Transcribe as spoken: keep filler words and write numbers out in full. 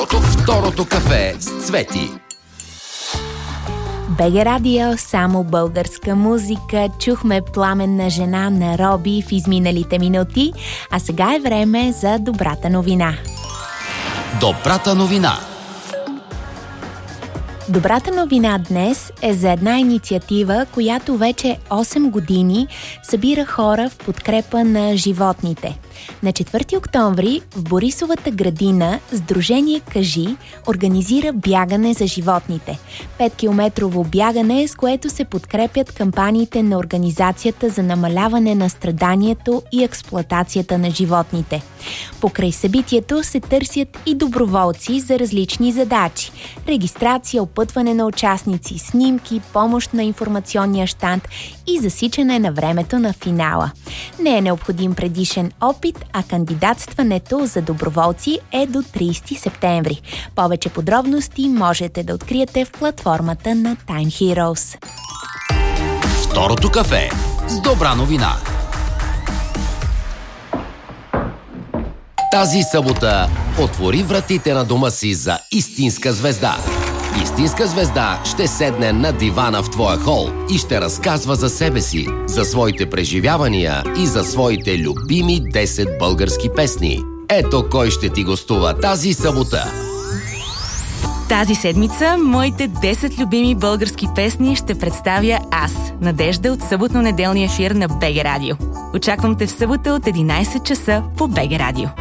Второто кафе с Цвети. БГ Радио, само българска музика. Чухме Пламенна жена на Роби в изминалите минути, а сега е време за добрата новина. Добрата новина. Добрата новина днес е за една инициатива, която вече осем години събира хора в подкрепа на животните. На четвърти октомври в Борисовата градина Сдружение Кажи организира бягане за животните. Петкилометрово бягане, с което се подкрепят кампаниите на Организацията за намаляване на страданието и експлоатацията на животните. Покрай събитието се търсят и доброволци за различни задачи. Регистрация, опътване на участници, снимки, помощ на информационния щанд и засичане на времето на финала. Не е необходим предишен опит, а кандидатстването за доброволци е до тридесети септември. Повече подробности можете да откриете в платформата на Time Heroes. Второто кафе с добра новина. Тази събота отвори вратите на дома си за истинска звезда. Истинска звезда ще седне на дивана в твоя хол и ще разказва за себе си, за своите преживявания и за своите любими десет български песни. Ето кой ще ти гостува тази събота. Тази седмица моите десет любими български песни ще представя аз, Надежда, от съботно-неделния ефир на БГ Радио. Очаквам те в събота от единайсет часа по БГ Радио.